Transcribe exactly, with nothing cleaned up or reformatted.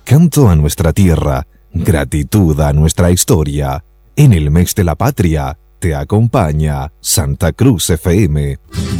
Canto a nuestra tierra, gratitud a nuestra historia. En el mes de la patria, te acompaña Santa Cruz F M.